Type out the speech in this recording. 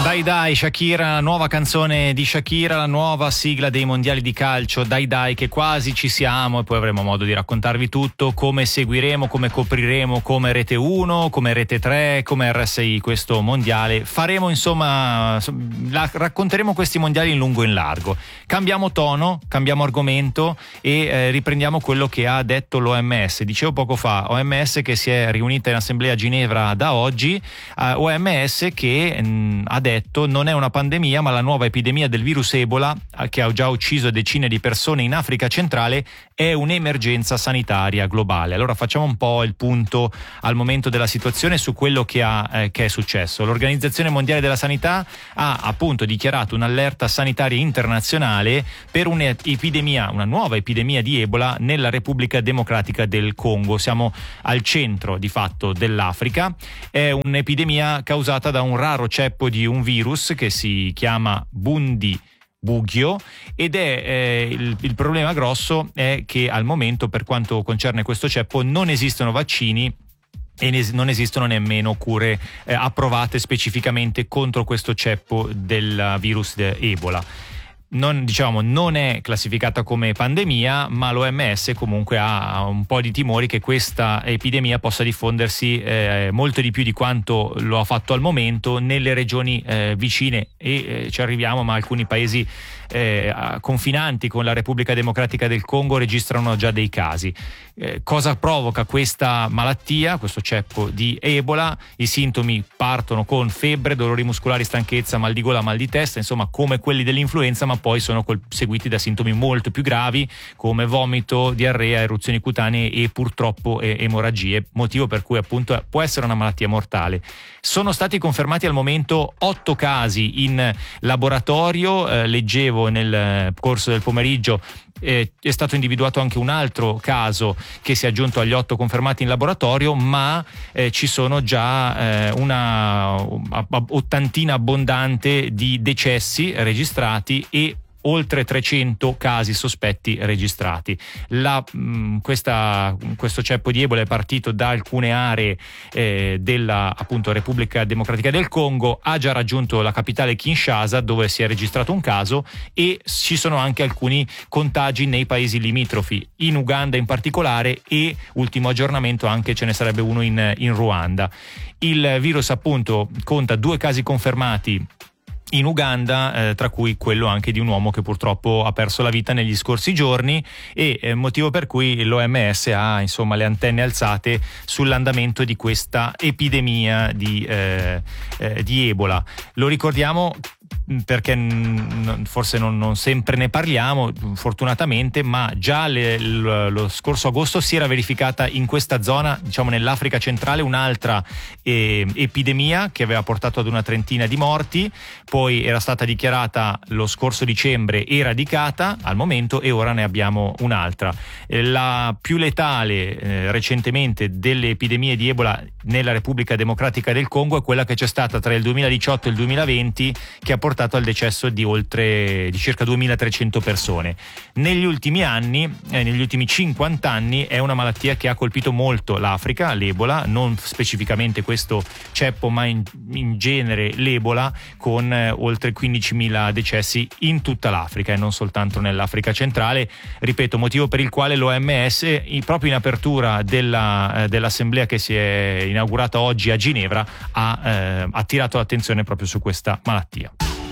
Dai Shakira, la nuova canzone di Shakira, la nuova sigla dei mondiali di calcio, dai che quasi ci siamo, e poi avremo modo di raccontarvi tutto, come seguiremo, come copriremo come Rete 1, come Rete 3, come RSI questo mondiale. Faremo insomma, racconteremo questi mondiali in lungo e in largo. Cambiamo tono, cambiamo argomento e riprendiamo quello che ha detto l'OMS. Dicevo poco fa, OMS che si è riunita in assemblea a Ginevra da oggi, OMS che ha detto non è una pandemia ma la nuova epidemia del virus Ebola, che ha già ucciso decine di persone in Africa centrale, è un'emergenza sanitaria globale. Allora facciamo un po' il punto al momento della situazione su quello che è successo. L'Organizzazione Mondiale della Sanità ha appunto dichiarato un'allerta sanitaria internazionale per un'epidemia, una nuova epidemia di Ebola nella Repubblica Democratica del Congo. Siamo al centro di fatto dell'Africa. È un'epidemia causata da un raro ceppo di un virus che si chiama Bundibugyo ed è il problema grosso è che al momento, per quanto concerne questo ceppo, non esistono vaccini e non esistono nemmeno cure approvate specificamente contro questo ceppo del virus Ebola. Non è classificata come pandemia, ma l'OMS comunque ha un po' di timori che questa epidemia possa diffondersi molto di più di quanto lo ha fatto al momento nelle regioni vicine e ci arriviamo, ma alcuni paesi confinanti con la Repubblica Democratica del Congo registrano già dei casi. Cosa provoca questa malattia, questo ceppo di Ebola? I sintomi partono con febbre, dolori muscolari, stanchezza, mal di gola, mal di testa, insomma come quelli dell'influenza, ma poi sono seguiti da sintomi molto più gravi come vomito, diarrea, eruzioni cutanee e purtroppo emorragie, motivo per cui appunto può essere una malattia mortale. Sono stati confermati al momento 8 casi in laboratorio, leggevo nel corso del pomeriggio. È stato individuato anche un altro caso che si è aggiunto agli 8 confermati in laboratorio, ma ci sono già una ottantina abbondante di decessi registrati e oltre 300 casi sospetti registrati. Questo ceppo di Ebola è partito da alcune aree della appunto Repubblica Democratica del Congo, ha già raggiunto la capitale Kinshasa, dove si è registrato un caso, e ci sono anche alcuni contagi nei paesi limitrofi, in Uganda in particolare, e ultimo aggiornamento anche ce ne sarebbe uno in Ruanda. Il virus appunto conta 2 casi confermati in Uganda, tra cui quello anche di un uomo che purtroppo ha perso la vita negli scorsi giorni, e motivo per cui l'OMS ha insomma le antenne alzate sull'andamento di questa epidemia di Ebola. Lo ricordiamo perché forse non sempre ne parliamo, fortunatamente, ma già lo scorso agosto si era verificata in questa zona, diciamo nell'Africa centrale, un'altra epidemia che aveva portato ad una trentina di morti. Poi era stata dichiarata lo scorso dicembre eradicata al momento, e ora ne abbiamo un'altra. La più letale recentemente delle epidemie di Ebola nella Repubblica Democratica del Congo è quella che c'è stata tra il 2018 e il 2020, che ha portato al decesso di circa 2300 persone. Negli ultimi anni, negli ultimi 50 anni, è una malattia che ha colpito molto l'Africa, l'Ebola, non specificamente questo ceppo, ma in genere l'Ebola, con oltre 15.000 decessi in tutta l'Africa e non soltanto nell'Africa centrale. Ripeto, motivo per il quale l'OMS, proprio in apertura dell'assemblea che si è inaugurata oggi a Ginevra, ha attirato l'attenzione proprio su questa malattia.